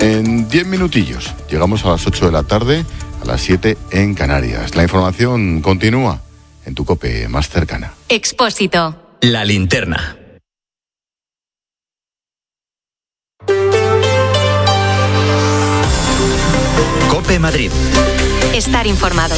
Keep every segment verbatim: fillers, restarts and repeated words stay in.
En diez minutillos llegamos a las ocho de la tarde, a las siete en Canarias. La información continúa en tu COPE más cercana. Expósito. La linterna. COPE Madrid. Estar informado.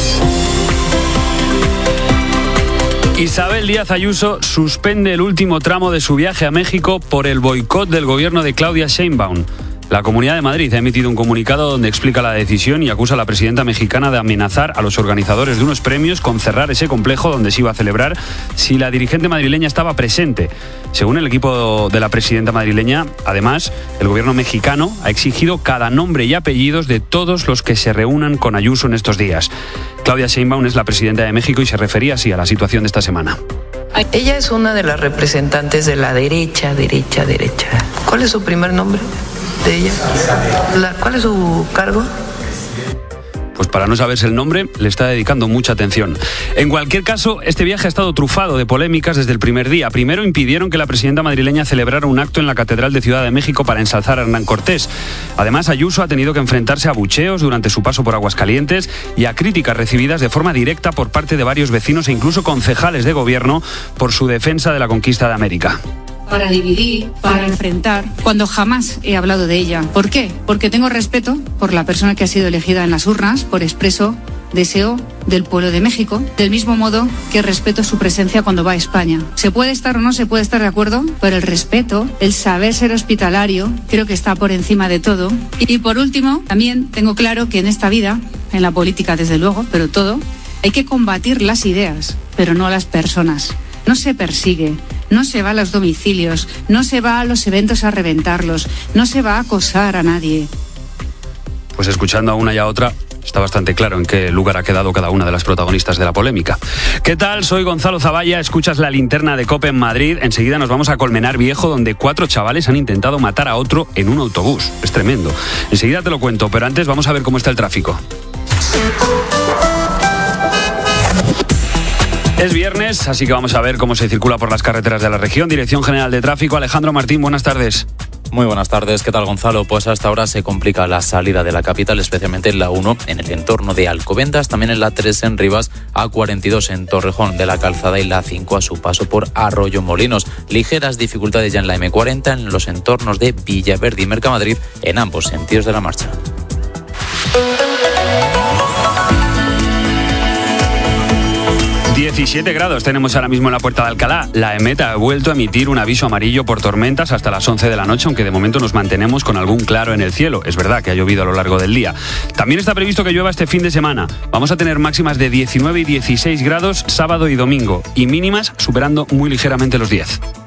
Isabel Díaz Ayuso suspende el último tramo de su viaje a México por el boicot del gobierno de Claudia Sheinbaum. La Comunidad de Madrid ha emitido un comunicado donde explica la decisión y acusa a la presidenta mexicana de amenazar a los organizadores de unos premios con cerrar ese complejo donde se iba a celebrar si la dirigente madrileña estaba presente. Según el equipo de la presidenta madrileña, además, el gobierno mexicano ha exigido cada nombre y apellidos de todos los que se reúnan con Ayuso en estos días. Claudia Sheinbaum es la presidenta de México y se refería así a la situación de esta semana. Ella es una de las representantes de la derecha, derecha, derecha. ¿Cuál es su primer nombre de ella? La, ¿Cuál es su cargo? Pues para no saberse el nombre, le está dedicando mucha atención. En cualquier caso, este viaje ha estado trufado de polémicas desde el primer día. Primero impidieron que la presidenta madrileña celebrara un acto en la Catedral de Ciudad de México para ensalzar a Hernán Cortés. Además, Ayuso ha tenido que enfrentarse a bucheos durante su paso por Aguascalientes y a críticas recibidas de forma directa por parte de varios vecinos e incluso concejales de gobierno por su defensa de la conquista de América. Para dividir, para enfrentar, cuando jamás he hablado de ella. ¿Por qué? Porque tengo respeto por la persona que ha sido elegida en las urnas por expreso deseo del pueblo de México, del mismo modo que respeto su presencia cuando va a España. Se puede estar o no se puede estar de acuerdo, pero el respeto, el saber ser hospitalario, creo que está por encima de todo. Y por último, también tengo claro que en esta vida, en la política desde luego, pero todo, hay que combatir las ideas, pero no a las personas. No se persigue, no se va a los domicilios, no se va a los eventos a reventarlos, no se va a acosar a nadie. Pues escuchando a una y a otra, está bastante claro en qué lugar ha quedado cada una de las protagonistas de la polémica. ¿Qué tal? Soy Gonzalo Zavalla, escuchas la linterna de COPE en Madrid. Enseguida nos vamos a Colmenar Viejo, donde cuatro chavales han intentado matar a otro en un autobús. Es tremendo. Enseguida te lo cuento, pero antes vamos a ver cómo está el tráfico. Es viernes, así que vamos a ver cómo se circula por las carreteras de la región. Dirección General de Tráfico, Alejandro Martín, buenas tardes. Muy buenas tardes, ¿qué tal, Gonzalo? Pues hasta ahora se complica la salida de la capital, especialmente en la uno, en el entorno de Alcobendas, también en la tres en Rivas, A cuarenta y dos en Torrejón de la Calzada y la cinco a su paso por Arroyo Molinos. Ligeras dificultades ya en la eme cuarenta en los entornos de Villaverde y Mercamadrid en ambos sentidos de la marcha. diecisiete grados tenemos ahora mismo en la Puerta de Alcalá. La EMET ha vuelto a emitir un aviso amarillo por tormentas hasta las once de la noche, aunque de momento nos mantenemos con algún claro en el cielo. Es verdad que ha llovido a lo largo del día. También está previsto que llueva este fin de semana. Vamos a tener máximas de diecinueve y dieciséis grados sábado y domingo, y mínimas superando muy ligeramente los diez.